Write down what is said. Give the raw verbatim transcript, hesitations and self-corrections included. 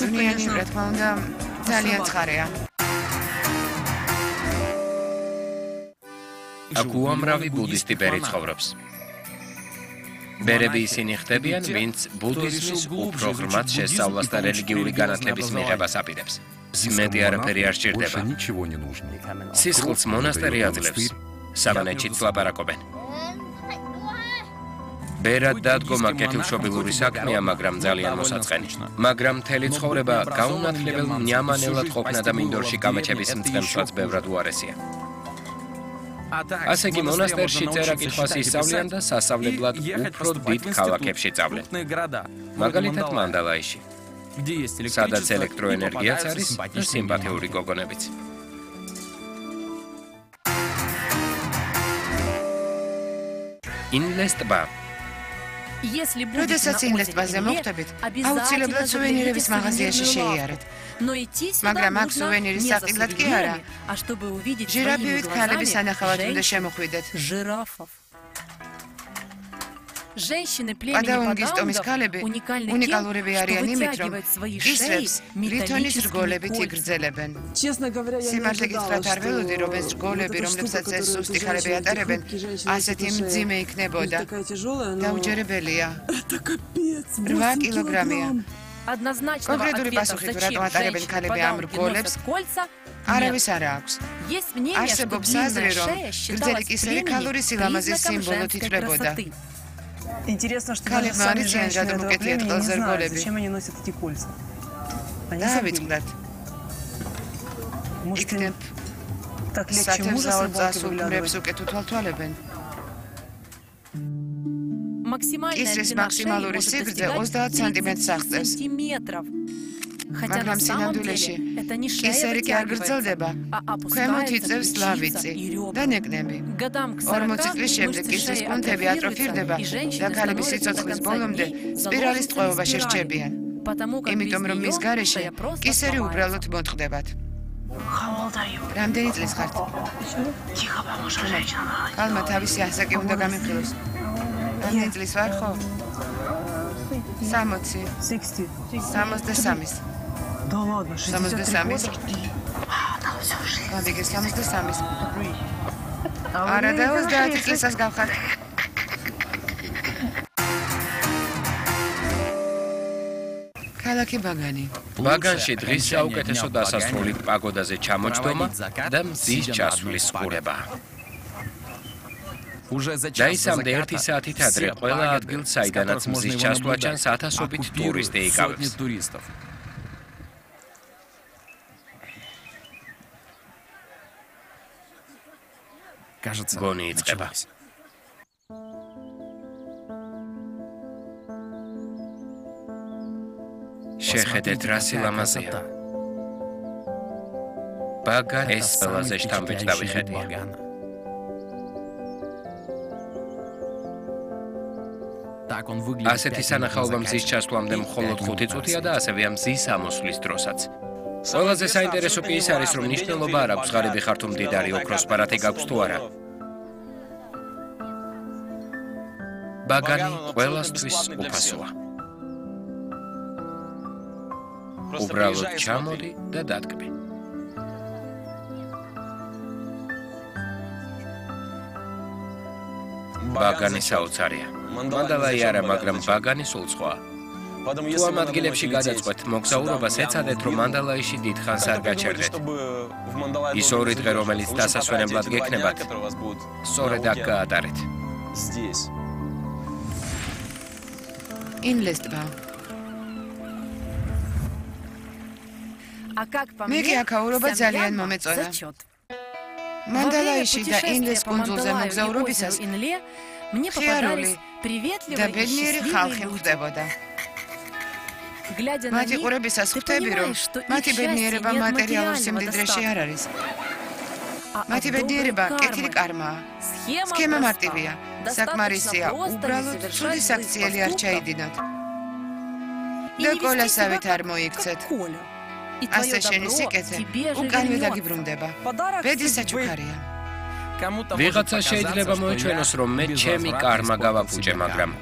წვნიანი, რა თქმა უნდა, ძალიან ცხარეა. აქ უამრავი ბუდისტი ბერი ცხოვრობს. ბერები ისინი ხდებიან, ვინც ბუდიზმის უფრო ღრმად შესწავლას და რელიგიური განათლების მიღებას აპირებს. მეტი არაფერი არ სჭირდება. სისხლს მონასტერი აძლევს. სავანეჩიც ლაპარაკობენ. ბერად დადგომა კეთილშობილური საქმეა, მაგრამ ძალიან მოსაწყენი. მაგრამ მთელი ცხოვრება გაუნათლებელ ნიამანელად ყოფნა და მინდორში კამეჩების მწყემსვაც ბევრად უარესია. ასე კი მონასტერში წერა-კითხვას ისწავლიან და სასწავლებლად უფრო დიდ ქალაქებში სწავლენ. მაგალითად მანდალაიში, სადაც ელექტროენერგიაც არის და სიმპათიური გოგონებიც. ინლეს ტბა. როდესაც ინლეს ტბაზე მოხვდებით, აუცილებლად სუვენირების მაღაზიაში შეიარეთ. მაგრამ აქ სუვენირის საყიდლად კი არა. ჟირაფივით ქალების სანახავად უნდა შემოხვიდეთ. პადაუნგის ტომის ქალები უნიკალურები არიან იმით, რომ ისრებს რითონის რგოლებით იგრძელებენ. სიმართლე გითხრათ არ ველოდი, რომ ეს რგოლები, რომლებსაც ეს სუსტი ქალები ატარებენ, ასეთი მძიმე იქნებოდა. დაუჯერებელია. რვა კილოგრამია. კონკრეტული პასუხი თუ რატომ ატარებენ ქალები ამ რგოლებს, არავის არ აქვს. არსებობს აზრი, რომ გრძელი კისერი ქალური სილამაზის სიმბოლოდ ითვლებოდა. ქალებმა არ იციან, რატომ უკეთიათ ყელზე რგოლები. დაავიწყდათ. იქნებ სათევზაო წასულ ქმრებს უკეთ უთვალთვალებენ. ისრის მაქსიმალური სიგრძე ოცდაათ სანტიმეტრს აღწევს. მაგრამ სინამდვილეში კისერი კი არ გრძელდება, ქვემოთ იწევს ლავიწი და ნეკნები. ორმოცი წლის შემდეგ კისრის კუნთები ატროფირდება და ქალების სიცოცხლის ბოლომდე სპირალის ტყვეობაში რჩებიან. იმიტომ რომ მის გარეშე კისერი უბრალოდ მოწყდებათ. რამდენი წლის ხართ? ქალმა თავისი ასაკი უნდა გამიფრთხილოს. რამდენი წლის ვარ ხო? სამოცი. სამოცდასამის. სამოცდასამის? გამიგე სამოცდასამის. არა და ოცდაათი წლისას გავხართ. ქალაქი ბაგანი. ბაგანში დღის საუკეთესო დასასრული პაგოდაზე ჩამოჯდომა და მზის ჩასვლის ყურება. დაისამდე ერთი საათით ადრე ყველა ადგილს, საიდანაც მზის ჩასვლა ჩანს, ათასობით ტურისტი იკავებს. გონი იწყება. შეხედეთ რა სილამაზეა. ბაგანი ეს ყველაზე შთამბეჭდავი ხედია. ასეთი სანახაობა მზის ჩასვლამდე მხოლოდ ხუთი წუთია და ასევე მზის ამოსვლის დროსაც. ყველაზე საინტერესო კი ის არის, რომ მნიშვნელობა არ აქვს ღარიბი ხარ თუ მდიდარი, ოქროს ბარათი გაქვს თუ არა. ბაგანი ყველასთვის უფასოა. უბრალოდ ჩამოდი და დადგმი. ბაგანი საოცარია. მანდალაი არა, მაგრამ ბაგანი სულ სხვა. თუ ამ ადგილებში გადაწყვეთ მოგზაურობას, ეცადეთ, რომ მანდალაიში დიდხანს არ გაჩერდეთ. ის ორი დღე, რომელიც დასასვენებლად გექნებათ, სწორედ აქ გაატარეთ. ინლეს ტბა. მე კი აქაურობა ძალიან მომეწონა. მანდალაიში და ინლეს კუნძულზე მოგზაურობისას ხიარული და ბედნიერი ხალხი ხვდებოდა. მათი ყურებისას ხვდები, რომ მათი ბედნიერება მატერიალურ სიმდიდრეში არ არის. მათი ბედნიერება კეთილი კარმაა. სქემა მარტივია, საკმარისია, უბრალოდ ცუდი საქციელი არ ჩაიდინოთ. და კოლასავით არ მოიქცეთ. ასე შენი სიკეთე უკანვე დაგიბრუნდება. ბედის საჩუქარია. ვიღაცა შეიძლება მოეჩვენოს, რომ მე ჩემი კარმა გავაფუჭე, მაგრამ